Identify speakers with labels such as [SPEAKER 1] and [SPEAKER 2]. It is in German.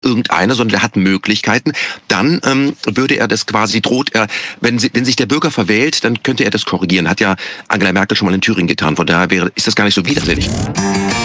[SPEAKER 1] irgendeiner, sondern er hat Möglichkeiten, dann würde er das quasi, droht er, wenn sich der Bürger verwählt, dann könnte er das korrigieren. Hat ja Angela Merkel schon mal in Thüringen getan. Von daher ist das gar nicht so widersinnig.